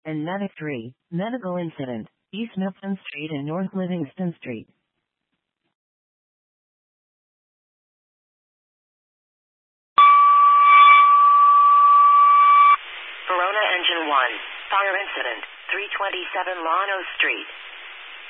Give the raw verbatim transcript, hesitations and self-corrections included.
and Medic three, medical incident, East Mifflin Street and North Livingston Street. Verona Engine one, fire incident, three twenty-seven Llano Street.